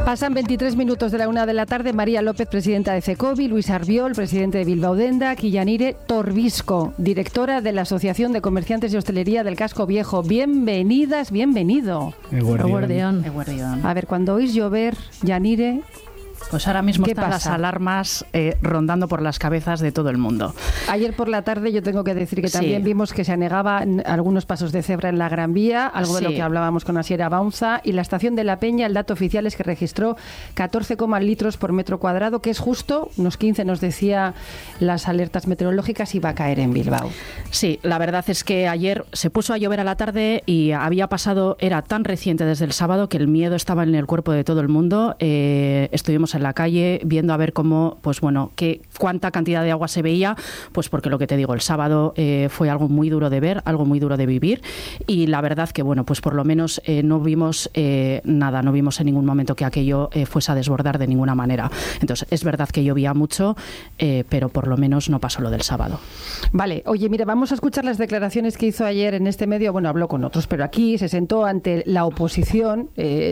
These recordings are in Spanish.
Pasan 23 minutos de la 1 de la tarde. María López, presidenta de CECOBI, Luis Arbiol, presidente de Bilbao Dendak, y Yanire Torbisco, directora de la Asociación de Comerciantes de Hostelería del Casco Viejo. Bienvenidas, bienvenido. Eguerdión. A ver, cuando oís llover, Yanire... Pues ahora mismo ¿qué están pasa? las alarmas rondando por las cabezas de todo el mundo. Ayer por la tarde yo tengo que decir que también vimos que se anegaban algunos pasos de cebra en la Gran Vía, algo de lo que hablábamos con Asier Abaunza, y la estación de La Peña, el dato oficial es que registró 14, litros por metro cuadrado, que es justo, unos 15 nos decía las alertas meteorológicas, iba a caer en Bilbao. Sí, la verdad es que ayer se puso a llover a la tarde y había pasado, era tan reciente desde el sábado que el miedo estaba en el cuerpo de todo el mundo. Estuvimos en la calle viendo a ver cómo, pues bueno, cuánta cantidad de agua se veía, pues porque lo que te digo, el sábado fue algo muy duro de ver, algo muy duro de vivir, y la verdad que bueno, pues por lo menos no vimos nada, no vimos en ningún momento que aquello fuese a desbordar de ninguna manera. Entonces, es verdad que llovía mucho, pero por lo menos no pasó lo del sábado. Vale, oye, mira, vamos a escuchar las declaraciones que hizo ayer en este medio. Bueno, habló con otros, pero aquí se sentó ante la oposición,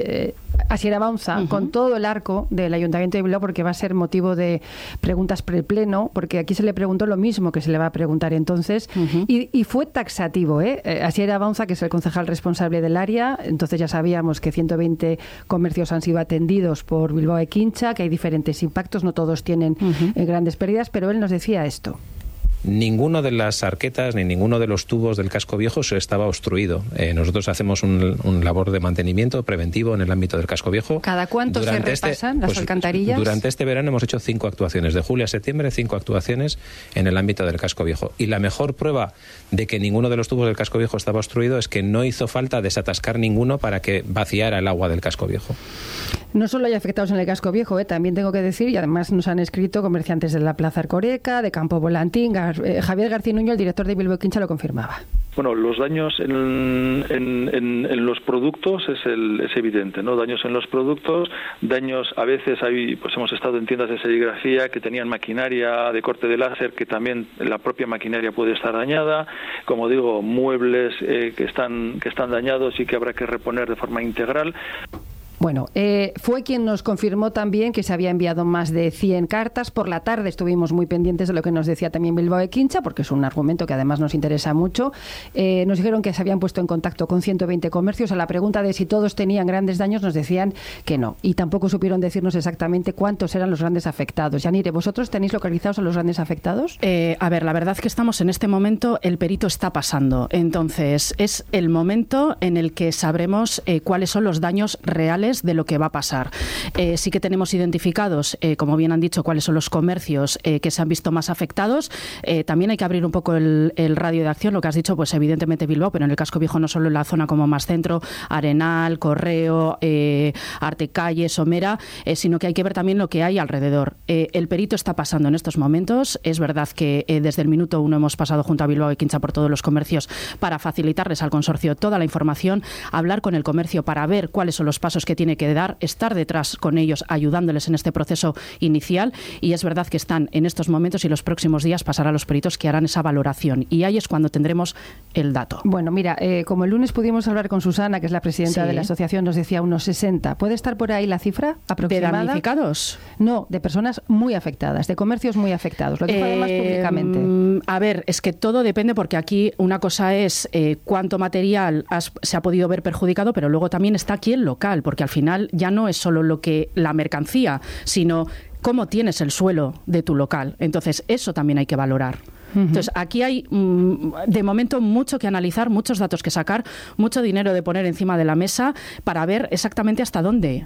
Asier Abaunza, con todo el arco del Ayuntamiento de Bilbao, porque va a ser motivo de preguntas prepleno, porque aquí se le preguntó lo mismo que se le va a preguntar entonces, y fue taxativo, Asier Abaunza, que es el concejal responsable del área. Entonces ya sabíamos que 120 comercios han sido atendidos por Bilbao Ekincha, que hay diferentes impactos, no todos tienen grandes pérdidas, pero él nos decía esto. Ninguno de las arquetas ni ninguno de los tubos del casco viejo se estaba obstruido. Nosotros hacemos un labor de mantenimiento preventivo en el ámbito del casco viejo. ¿Cada cuánto se repasan las alcantarillas? Durante este verano hemos hecho 5 actuaciones. De julio a septiembre, 5 actuaciones en el ámbito del casco viejo. Y la mejor prueba de que ninguno de los tubos del casco viejo estaba obstruido es que no hizo falta desatascar ninguno para que vaciara el agua del casco viejo. No solo hay afectados en el casco viejo, también tengo que decir, y además nos han escrito comerciantes de la Plaza Arcoreca, de Campo Volantín. Javier García Nuño, el director de Bilbao Ekincha, lo confirmaba. Bueno, los daños en los productos es evidente, ¿no? Daños en los productos, daños a veces pues hemos estado en tiendas de serigrafía que tenían maquinaria de corte de láser, que también la propia maquinaria puede estar dañada. Como digo, muebles que están dañados y que habrá que reponer de forma integral. Bueno, fue quien nos confirmó también que se había enviado más de 100 cartas. Por la tarde estuvimos muy pendientes de lo que nos decía también Bilbao Ekincha, porque es un argumento que además nos interesa mucho. Nos dijeron que se habían puesto en contacto con 120 comercios. A la pregunta de si todos tenían grandes daños nos decían que no. Y tampoco supieron decirnos exactamente cuántos eran los grandes afectados. Yanire, ¿vosotros tenéis localizados a los grandes afectados? A ver, la verdad es que estamos en este momento, el perito está pasando. Entonces, es el momento en el que sabremos cuáles son los daños reales de lo que va a pasar. Sí que tenemos identificados, como bien han dicho, cuáles son los comercios que se han visto más afectados. También hay que abrir un poco el radio de acción, lo que has dicho, pues evidentemente Bilbao, pero en el casco viejo no solo en la zona como más centro, Arenal, Correo, Artecalle, Somera, sino que hay que ver también lo que hay alrededor. El perito está pasando en estos momentos. Es verdad que desde el minuto 1 hemos pasado junto a Bilbao Ekincha por todos los comercios para facilitarles al consorcio toda la información, hablar con el comercio para ver cuáles son los pasos que tiene que dar, estar detrás con ellos, ayudándoles en este proceso inicial, y es verdad que están en estos momentos y los próximos días pasará a los peritos que harán esa valoración, y ahí es cuando tendremos el dato. Bueno, mira, como el lunes pudimos hablar con Susana, que es la presidenta de la asociación, nos decía unos 60. ¿Puede estar por ahí la cifra aproximada? ¿De damnificados? No, de personas muy afectadas, de comercios muy afectados. Lo dijo además públicamente. A ver, es que todo depende, porque aquí una cosa es cuánto material se ha podido ver perjudicado, pero luego también está aquí el local, porque al final ya no es solo la mercancía, sino cómo tienes el suelo de tu local. Entonces, eso también hay que valorar. Entonces, aquí hay, de momento, mucho que analizar, muchos datos que sacar, mucho dinero de poner encima de la mesa para ver exactamente hasta dónde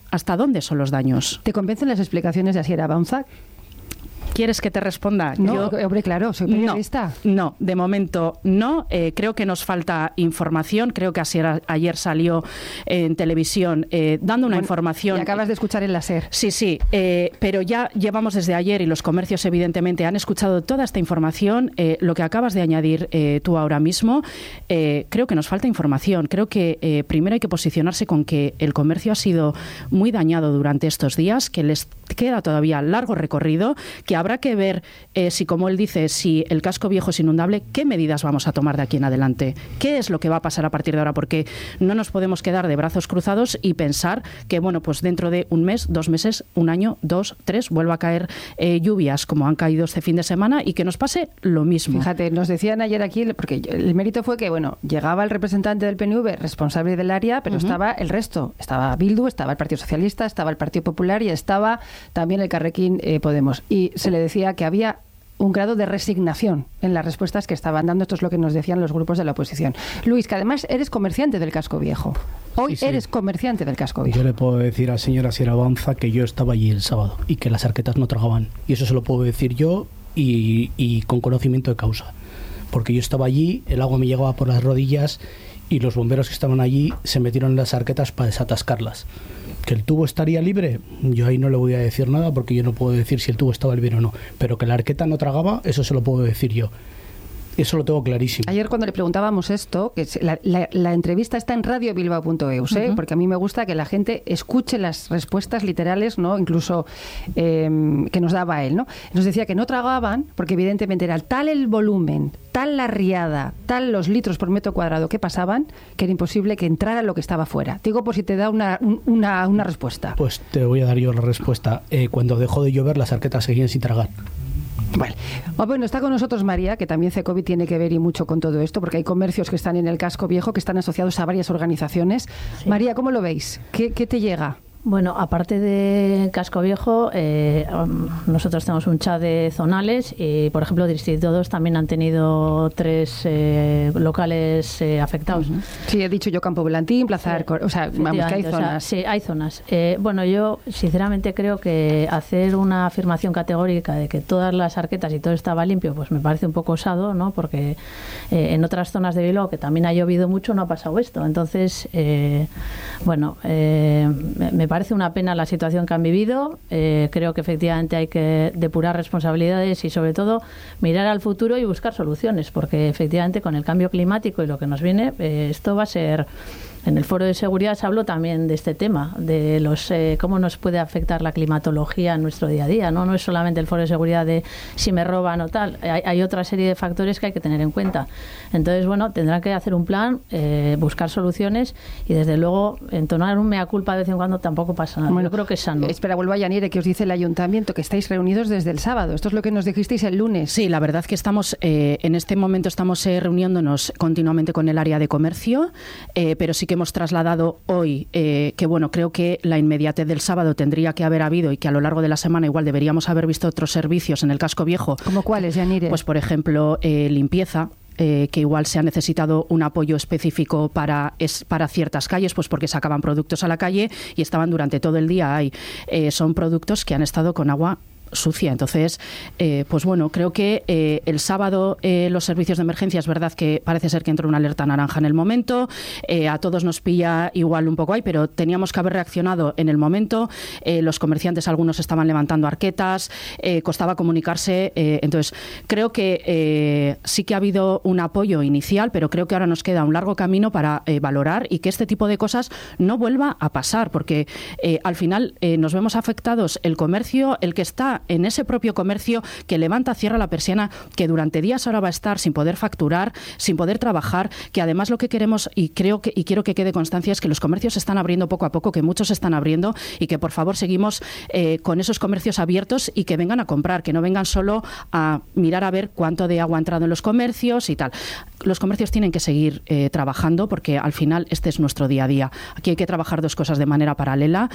son los daños. ¿Te convencen las explicaciones de Asier Abaunza? ¿Quieres que te responda? No, hombre, claro, soy periodista. No, de momento no. Creo que nos falta información. Creo que ayer salió en televisión dando una información. Y acabas de escuchar en la SER. Sí, pero ya llevamos desde ayer y los comercios evidentemente han escuchado toda esta información. Lo que acabas de añadir tú ahora mismo, creo que nos falta información. Creo que primero hay que posicionarse con que el comercio ha sido muy dañado durante estos días, que les queda todavía largo recorrido, que habrá que ver si, como él dice, si el casco viejo es inundable, qué medidas vamos a tomar de aquí en adelante. ¿Qué es lo que va a pasar a partir de ahora? Porque no nos podemos quedar de brazos cruzados y pensar que, bueno, pues dentro de un mes, 2 meses, un año, 2, 3, vuelva a caer lluvias como han caído este fin de semana y que nos pase lo mismo. Fíjate, nos decían ayer aquí, porque el mérito fue que, bueno, llegaba el representante del PNV, responsable del área, pero estaba el resto. Estaba Bildu, estaba el Partido Socialista, estaba el Partido Popular y estaba también el Carrequín Podemos. Y se le decía que había un grado de resignación en las respuestas que estaban dando. Esto es lo que nos decían los grupos de la oposición. Luis, que además eres comerciante del casco viejo. Hoy sí. Eres comerciante del casco viejo. Yo le puedo decir a señora Sierra Banza que yo estaba allí el sábado y que las arquetas no tragaban. Y eso se lo puedo decir yo y con conocimiento de causa. Porque yo estaba allí, el agua me llegaba por las rodillas y los bomberos que estaban allí se metieron en las arquetas para desatascarlas. ¿Que el tubo estaría libre? Yo ahí no le voy a decir nada porque yo no puedo decir si el tubo estaba libre o no. Pero que la arqueta no tragaba, eso se lo puedo decir yo. Eso lo tengo clarísimo. Ayer cuando le preguntábamos esto, que la entrevista está en radiobilbao.eus, porque a mí me gusta que la gente escuche las respuestas literales, ¿no? Incluso que nos daba él, ¿no? Nos decía que no tragaban, porque evidentemente era tal el volumen, tal la riada, tal los litros por metro cuadrado que pasaban, que era imposible que entrara lo que estaba fuera. Digo por si te da una respuesta. Pues te voy a dar yo la respuesta. Cuando dejó de llover, las arquetas seguían sin tragar. Vale. Bueno, está con nosotros María, que también Cecovi tiene que ver y mucho con todo esto, porque hay comercios que están en el casco viejo, que están asociados a varias organizaciones. Sí. María, ¿cómo lo veis? ¿Qué te llega? Bueno, aparte de Casco Viejo, nosotros tenemos un chat de zonales y, por ejemplo, Distrito 2 también han tenido 3 locales afectados. Sí, he dicho yo Campo Volantín, Plaza Arcor, o sea, vamos, que hay zonas. Sí, hay zonas. Bueno, yo sinceramente creo que hacer una afirmación categórica de que todas las arquetas y todo estaba limpio, pues me parece un poco osado, ¿no? Porque en otras zonas de Bilbao, que también ha llovido mucho, no ha pasado esto. Entonces, bueno, me parece una pena la situación que han vivido. Creo que efectivamente hay que depurar responsabilidades y sobre todo mirar al futuro y buscar soluciones, porque efectivamente con el cambio climático y lo que nos viene, esto va a ser... En el foro de seguridad se habló también de este tema, de los cómo nos puede afectar la climatología en nuestro día a día. No es solamente el foro de seguridad de si me roban o tal, hay otra serie de factores que hay que tener en cuenta. Entonces, bueno, tendrán que hacer un plan, buscar soluciones y desde luego entonar un mea culpa de vez en cuando tampoco pasa nada. Bueno, yo creo que es sano. Espera, vuelvo a Yanire, que os dice el ayuntamiento que estáis reunidos desde el sábado. Esto es lo que nos dijisteis el lunes. Sí, la verdad que estamos, en este momento estamos reuniéndonos continuamente con el área de comercio, pero sí que hemos trasladado hoy que, bueno, creo que la inmediatez del sábado tendría que haber habido y que a lo largo de la semana igual deberíamos haber visto otros servicios en el casco viejo. ¿Cómo cuáles, Yanire? Pues, por ejemplo, limpieza. Que igual se ha necesitado un apoyo específico para ciertas calles, pues porque sacaban productos a la calle y estaban durante todo el día ahí. Son productos que han estado con agua sucia. Entonces, pues bueno, creo que el sábado los servicios de emergencia, es verdad que parece ser que entró una alerta naranja en el momento, a todos nos pilla igual un poco ahí, pero teníamos que haber reaccionado en el momento. Los comerciantes, algunos estaban levantando arquetas, costaba comunicarse, entonces creo que sí que ha habido un apoyo inicial, pero creo que ahora nos queda un largo camino para valorar y que este tipo de cosas no vuelva a pasar, porque al final nos vemos afectados el comercio, el que está en ese propio comercio, que levanta, cierra la persiana, que durante días ahora va a estar sin poder facturar, sin poder trabajar, que además lo que queremos y quiero que quede constancia es que los comercios se están abriendo poco a poco, que muchos se están abriendo y que por favor seguimos con esos comercios abiertos y que vengan a comprar, que no vengan solo a mirar a ver cuánto de agua ha entrado en los comercios y tal. Los comercios tienen que seguir trabajando porque al final este es nuestro día a día. Aquí hay que trabajar dos cosas de manera paralela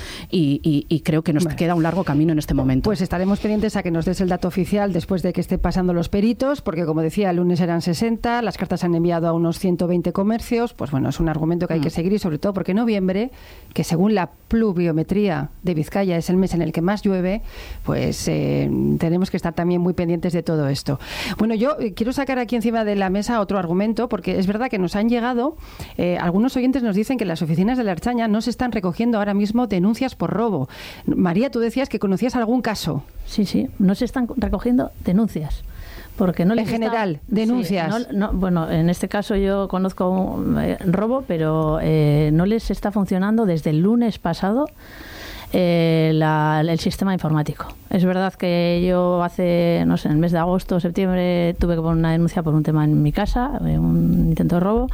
y creo que nos queda un largo camino en este momento. Pues estaremos pendientes a que nos des el dato oficial después de que esté pasando los peritos, porque como decía, el lunes eran 60, las cartas se han enviado a unos 120 comercios, pues bueno, es un argumento que hay que seguir y sobre todo porque noviembre, que según la pluviometría de Vizcaya es el mes en el que más llueve, pues tenemos que estar también muy pendientes de todo esto. Bueno, yo quiero sacar aquí encima de la mesa otro argumento, porque es verdad que nos han llegado, algunos oyentes nos dicen que en las oficinas de la Ertzaintza no se están recogiendo ahora mismo denuncias por robo. María, tú decías que conocías algún caso. Sí, no se están recogiendo denuncias. Porque no les en general, denuncias. Sí, bueno, en este caso yo conozco un robo, pero no les está funcionando desde el lunes pasado. el sistema informático. Es verdad que yo hace, no sé, en el mes de agosto o septiembre tuve que poner una denuncia por un tema en mi casa, un intento de robo.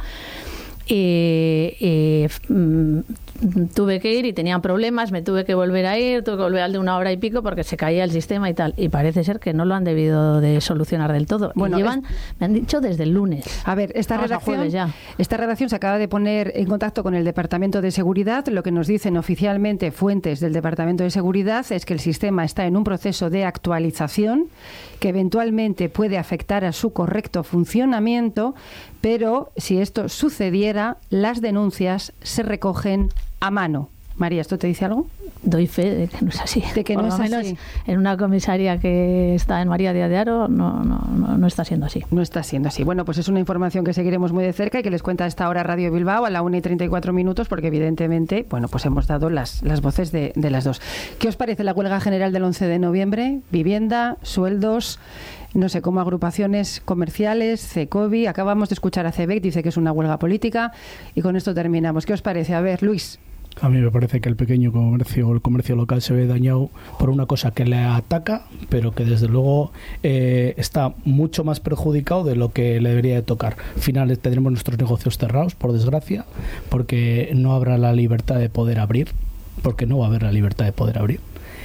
Y tuve que ir y tenían problemas, me tuve que volver a ir, tuve que volver al de 1 hora y pico porque se caía el sistema y tal. Y parece ser que no lo han debido de solucionar del todo. Bueno, me han dicho desde el lunes. A ver, esta redacción se acaba de poner en contacto con el Departamento de Seguridad. Lo que nos dicen oficialmente fuentes del Departamento de Seguridad es que el sistema está en un proceso de actualización que eventualmente puede afectar a su correcto funcionamiento, pero si esto sucediera, las denuncias se recogen a mano. María, ¿esto te dice algo? Doy fe de que no es así. De que por no lo es menos así. En una comisaría que está en María Díaz de Haro no está siendo así. No está siendo así. Bueno, pues es una información que seguiremos muy de cerca y que les cuenta a esta hora Radio Bilbao a la 1:34, porque evidentemente, bueno, pues hemos dado las voces de las dos. ¿Qué os parece la huelga general del 11 de noviembre? Vivienda, sueldos, no sé, como agrupaciones comerciales, CECOBI. Acabamos de escuchar a CEBEC, dice que es una huelga política y con esto terminamos. ¿Qué os parece? A ver, Luis. A mí me parece que el pequeño comercio o el comercio local se ve dañado por una cosa que le ataca, pero que desde luego está mucho más perjudicado de lo que le debería de tocar. Al final tendremos nuestros negocios cerrados, por desgracia, porque no habrá la libertad de poder abrir, porque no va a haber la libertad de poder abrir.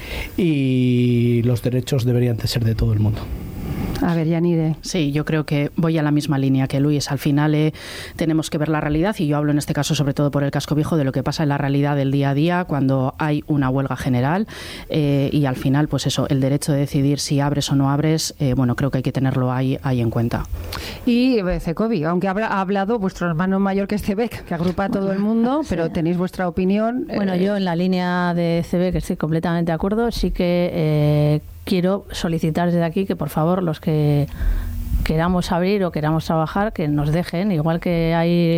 Y los derechos deberían de ser de todo el mundo. A ver, Yanire. Sí, yo creo que voy a la misma línea que Luis. Al final tenemos que ver la realidad, y yo hablo en este caso sobre todo por el casco viejo, de lo que pasa en la realidad del día a día cuando hay una huelga general, y al final, pues eso, el derecho de decidir si abres o no abres, bueno, creo que hay que tenerlo ahí en cuenta. Y CECOBI, aunque ha hablado vuestro hermano mayor, que es CEBEC, que agrupa a todo el mundo, pero sí, tenéis vuestra opinión. Bueno, yo en la línea de CEBEC estoy completamente de acuerdo. Sí que quiero solicitar desde aquí que por favor los que queramos abrir o queramos trabajar, que nos dejen, igual que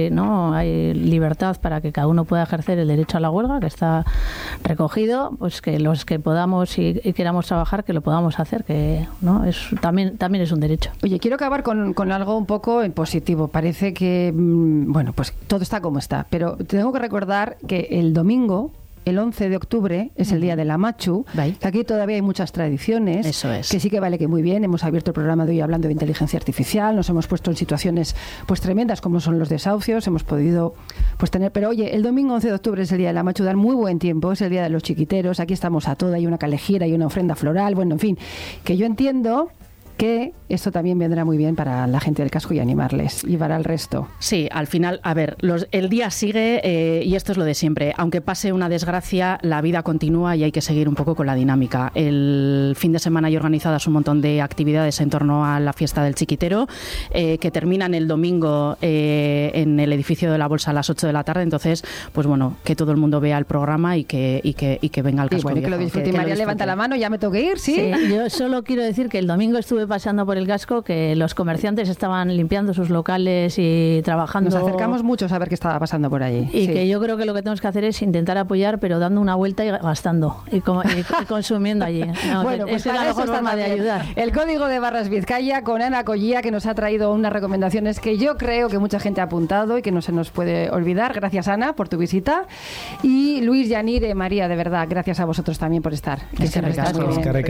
hay libertad para que cada uno pueda ejercer el derecho a la huelga, que está recogido, pues que los que podamos y queramos trabajar, que lo podamos hacer, que no es también es un derecho. Oye, quiero acabar con algo un poco en positivo. Parece que bueno, pues todo está como está, pero tengo que recordar que el domingo, el 11 de octubre, es el día de la Machu, que aquí todavía hay muchas tradiciones. Eso es. Que sí que vale que muy bien. Hemos abierto el programa de hoy hablando de inteligencia artificial, nos hemos puesto en situaciones pues tremendas como son los desahucios, hemos podido pues tener... Pero oye, el domingo 11 de octubre es el día de la Machu, dan muy buen tiempo, es el día de los chiquiteros, aquí estamos a todo, hay una calejira, hay una ofrenda floral, bueno, en fin, que yo entiendo que esto también vendrá muy bien para la gente del casco y animarles, y para el resto. Sí, al final, a ver, el día sigue, y esto es lo de siempre. Aunque pase una desgracia, la vida continúa y hay que seguir un poco con la dinámica. El fin de semana hay organizadas un montón de actividades en torno a la fiesta del chiquitero, que terminan el domingo en el edificio de la Bolsa a las 8 de la tarde. Entonces, pues bueno, que todo el mundo vea el programa y que venga al casco. Y bueno, viejo, que lo disfrute. María levanta la mano, ya me tengo que ir, ¿sí? Sí, yo solo quiero decir que el domingo estuve pasando por el casco, que los comerciantes estaban limpiando sus locales y trabajando. Nos acercamos mucho a ver qué estaba pasando por allí. Y que yo creo que lo que tenemos que hacer es intentar apoyar, pero dando una vuelta y gastando y consumiendo allí. No, bueno, pues es la mejor forma de ayudar. El código de barras Vizcaya con Ana Collía, que nos ha traído unas recomendaciones que yo creo que mucha gente ha apuntado y que no se nos puede olvidar. Gracias, Ana, por tu visita. Y Luis, Yanire, María, de verdad, gracias a vosotros también por estar. Que se recasco.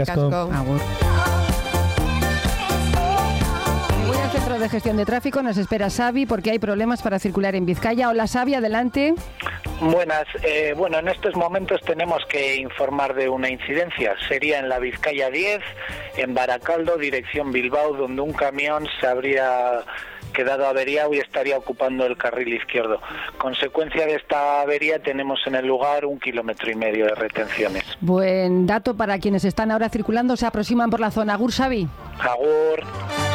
Centro de Gestión de Tráfico nos espera Xavi, porque hay problemas para circular en Vizcaya. Hola, Xavi, adelante. Buenas. Bueno, en estos momentos tenemos que informar de una incidencia. Sería en la Vizcaya 10, en Baracaldo, dirección Bilbao, donde un camión se habría quedado averiado y estaría ocupando el carril izquierdo. Consecuencia de esta avería, tenemos en el lugar 1,5 kilómetros de retenciones. Buen dato para quienes están ahora circulando, se aproximan por la zona. Agur, Xavi. Agur.